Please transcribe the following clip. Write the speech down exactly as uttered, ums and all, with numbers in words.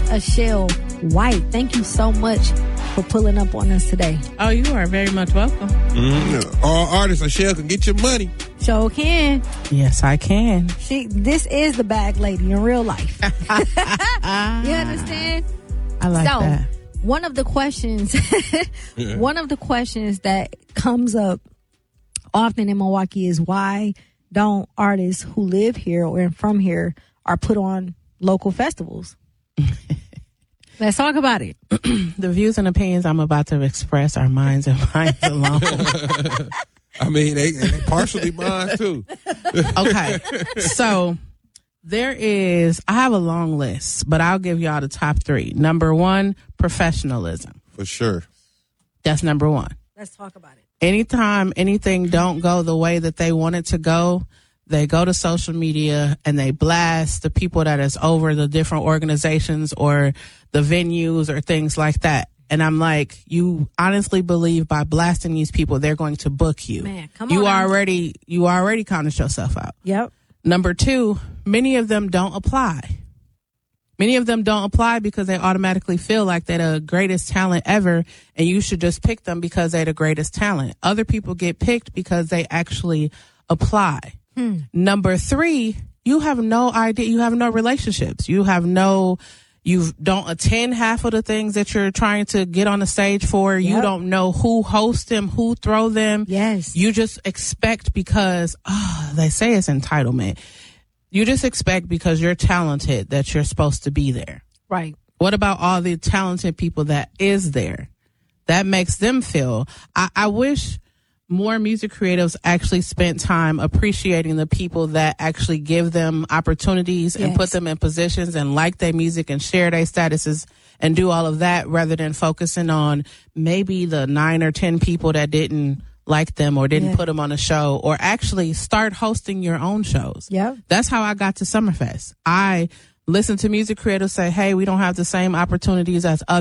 Ashell White. Thank you so much for pulling up on us today. Oh, you are very much welcome. Mm-hmm. All artists, Ashell can get your money. Sure can. Yes, I can. She. This is the bag lady in real life. You understand? I like so, that. One of the questions, yeah. one of the questions that comes up often in Milwaukee is why don't artists who live here or from here are put on local festivals? Let's talk about it. The views and opinions I'm about to express are mine and mine alone. I mean, they, they partially mine too. Okay, so there is, I have a long list, but I'll give y'all the top three. Number one, professionalism. For sure. That's number one. Let's talk about it. Anytime anything don't go the way that they want it to go, they go to social media and they blast the people that is over the different organizations or the venues or things like that. And I'm like, you honestly believe by blasting these people, they're going to book you. Man, come you on. already, you already counted yourself out. Yep. Number two, many of them don't apply. Many of them don't apply because they automatically feel like they're the greatest talent ever, and you should just pick them because they're the greatest talent. Other people get picked because they actually apply. Hmm. Number three, you have no idea. You have no relationships. You have no, you don't attend half of the things that you're trying to get on the stage for. Yep. You don't know who hosts them, who throw them. Yes. You just expect because, oh, they say it's entitlement. You just expect because you're talented that you're supposed to be there. Right. What about all the talented people that is there? That makes them feel, I, I wish more music creatives actually spent time appreciating the people that actually give them opportunities yes. and put them in positions and like their music and share their statuses and do all of that rather than focusing on maybe the nine or ten people that didn't like them or didn't yeah. put them on a show, or actually start hosting your own shows. Yeah. That's how I got to Summerfest. I listened to music creators say, hey, we don't have the same opportunities as others.